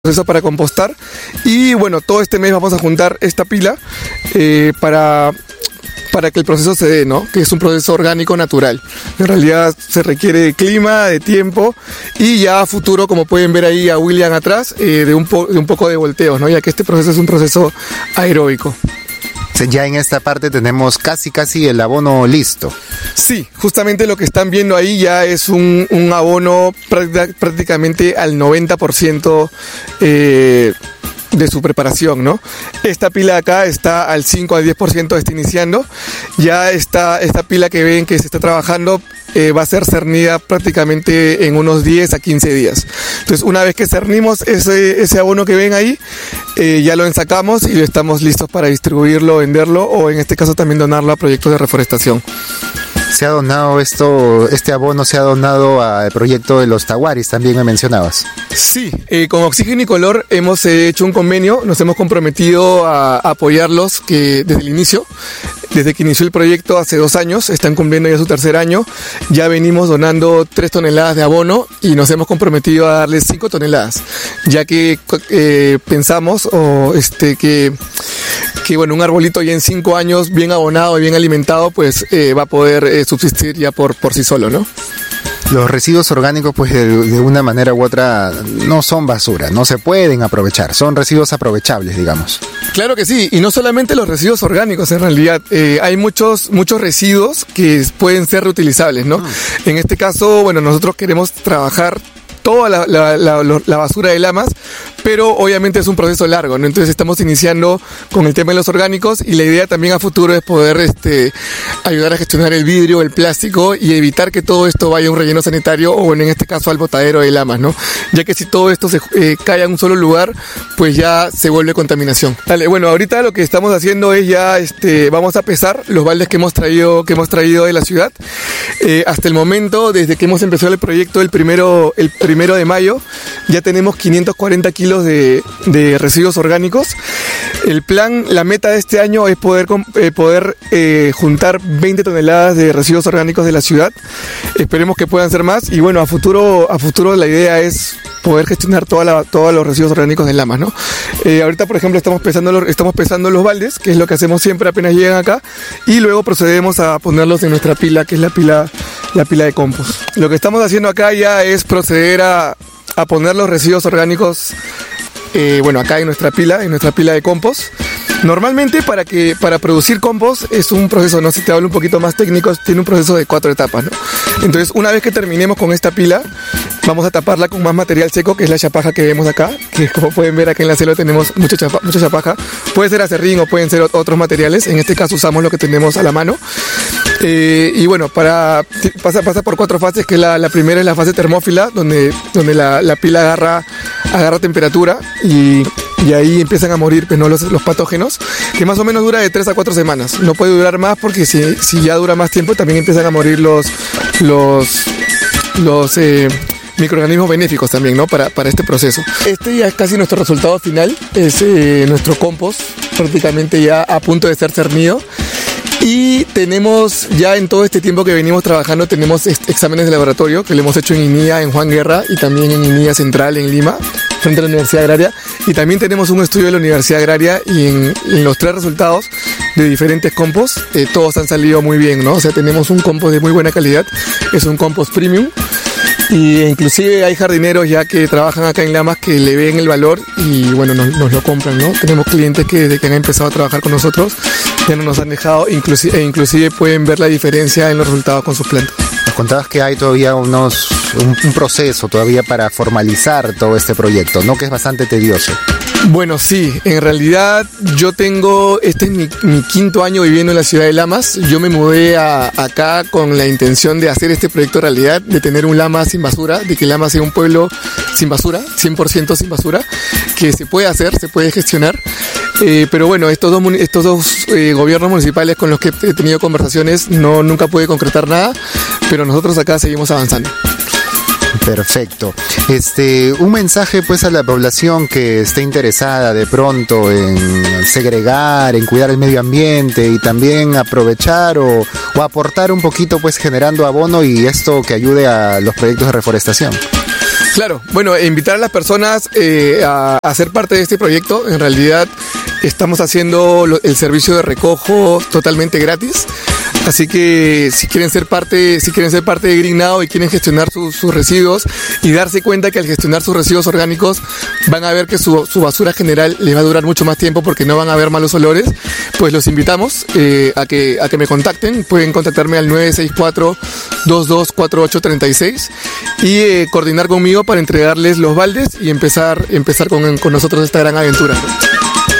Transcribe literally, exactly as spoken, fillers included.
proceso para compostar. Y bueno, todo este mes vamos a juntar esta pila eh, para... para que el proceso se dé, ¿no? Que es un proceso orgánico natural. En realidad se requiere de clima, de tiempo y ya a futuro, como pueden ver ahí a William atrás, eh, de, un po- de un poco de volteos, ¿no? Ya que este proceso es un proceso aeróbico. Ya en esta parte tenemos casi casi el abono listo. Sí, justamente lo que están viendo ahí ya es un, un abono prácti- prácticamente al noventa por ciento eh, de su preparación, ¿no? Esta pila acá está al cinco al diez por ciento, está iniciando. Ya está, esta pila que ven que se está trabajando eh, va a ser cernida prácticamente en unos diez a quince días. Entonces, una vez que cernimos ese, ese abono que ven ahí, eh, ya lo ensacamos y estamos listos para distribuirlo, venderlo o en este caso también donarlo a proyectos de reforestación. Se ha donado esto, este abono se ha donado al proyecto de los tahuaris, también me mencionabas. Sí, eh, con Oxígeno y Color hemos eh, hecho un convenio, nos hemos comprometido a, a apoyarlos que desde el inicio, desde que inició el proyecto hace dos años, están cumpliendo ya su tercer año, ya venimos donando tres toneladas de abono y nos hemos comprometido a darles cinco toneladas, ya que eh, pensamos o este que... que bueno, un arbolito ya en cinco años bien abonado y bien alimentado pues eh, va a poder eh, subsistir ya por, por sí solo, ¿no? Los residuos orgánicos pues de, de una manera u otra no son basura, no se pueden aprovechar, son residuos aprovechables, digamos. Claro que sí, y no solamente los residuos orgánicos, en realidad eh, hay muchos muchos residuos que pueden ser reutilizables, ¿no? Mm. En este caso, bueno, nosotros queremos trabajar toda la, la, la, la basura de lamas, pero obviamente es un proceso largo, ¿no? Entonces estamos iniciando con el tema de los orgánicos y la idea también a futuro es poder este, ayudar a gestionar el vidrio, el plástico y evitar que todo esto vaya a un relleno sanitario o bueno, en este caso al botadero de lamas, ¿no? Ya que si todo esto se eh, cae en un solo lugar, pues ya se vuelve contaminación. Dale, bueno, ahorita lo que estamos haciendo es ya, este, vamos a pesar los baldes que hemos traído, que hemos traído de la ciudad. Eh, hasta el momento, desde que hemos empezado el proyecto el primero, el primero de mayo, ya tenemos quinientos cuarenta kilos de, de residuos orgánicos. El plan, la meta de este año es poder, eh, poder eh, juntar veinte toneladas de residuos orgánicos de la ciudad. Esperemos que puedan ser más y bueno, a futuro, a futuro la idea es poder gestionar toda la, todos los residuos orgánicos de lamas, ¿no? Eh, ahorita, por ejemplo, estamos pesando, los, estamos pesando los baldes, que es lo que hacemos siempre apenas llegan acá, y luego procedemos a ponerlos en nuestra pila, que es la pila, la pila de compost. Lo que estamos haciendo acá ya es proceder a, a poner los residuos orgánicos, eh, bueno, acá en nuestra pila, en nuestra pila de compost. Normalmente para que para producir compost es un proceso, no sé si te hablo un poquito más técnico, tiene un proceso de cuatro etapas, ¿no? Entonces, una vez que terminemos con esta pila, vamos a taparla con más material seco, que es la chapaja que vemos acá, que como pueden ver acá en la selva tenemos mucha, chapa, mucha chapaja. Puede ser acerrín o pueden ser otros materiales, en este caso usamos lo que tenemos a la mano. Eh, y bueno, para pasa, pasa por cuatro fases, que la, la primera es la fase termófila, donde, donde la, la pila agarra, agarra temperatura y... y ahí empiezan a morir pues, ¿no? los, los patógenos, que más o menos dura de tres a cuatro semanas. No puede durar más porque si, si ya dura más tiempo también empiezan a morir los, los, los eh, microorganismos benéficos también, ¿no? Para, para este proceso. Este ya es casi nuestro resultado final, es eh, nuestro compost, prácticamente ya a punto de ser cernido. Y tenemos, ya en todo este tiempo que venimos trabajando, tenemos exámenes de laboratorio que le hemos hecho en INIA, en Juan Guerra y también en INIA Central, en Lima, frente a la Universidad Agraria. Y también tenemos un estudio de la Universidad Agraria y en, en los tres resultados de diferentes composts, eh, todos han salido muy bien, ¿no? O sea, tenemos un compost de muy buena calidad, es un compost premium. Y inclusive hay jardineros ya que trabajan acá en Lamas que le ven el valor y bueno, nos, nos lo compran, ¿no? Tenemos clientes que desde que han empezado a trabajar con nosotros ya no nos han dejado inclusive, e inclusive pueden ver la diferencia en los resultados con sus plantas. Nos contabas que hay todavía unos un, un proceso todavía para formalizar todo este proyecto, ¿no? Que es bastante tedioso. Bueno, sí, en realidad yo tengo, este es mi, mi quinto año viviendo en la ciudad de Lamas. Yo me mudé a, acá con la intención de hacer este proyecto realidad, de tener un Lamas sin basura, de que Lamas sea un pueblo sin basura, cien por ciento sin basura, que se puede hacer, se puede gestionar. Eh, pero bueno, estos dos, estos dos eh, gobiernos municipales con los que he tenido conversaciones no, nunca pude concretar nada, pero nosotros acá seguimos avanzando. Perfecto. Este, un mensaje pues a la población que esté interesada de pronto en segregar, en cuidar el medio ambiente y también aprovechar o, o aportar un poquito pues generando abono y esto que ayude a los proyectos de reforestación. Claro, bueno, invitar a las personas eh, a, a ser parte de este proyecto. En realidad estamos haciendo lo, el servicio de recojo totalmente gratis. Así que si quieren ser parte, si quieren ser parte de Green Now y quieren gestionar su, sus residuos y darse cuenta que al gestionar sus residuos orgánicos van a ver que su, su basura general les va a durar mucho más tiempo porque no van a haber malos olores, pues los invitamos eh, a que a que me contacten. Pueden contactarme al nueve seis cuatro, dos dos cuatro ocho tres seis y eh, coordinar conmigo para entregarles los baldes y empezar empezar con, con nosotros esta gran aventura, ¿no?